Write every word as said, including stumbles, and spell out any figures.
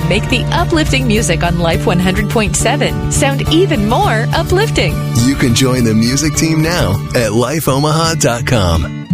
make the uplifting music on Life one hundred point seven sound even more uplifting. You can join the music team now at life omaha dot com.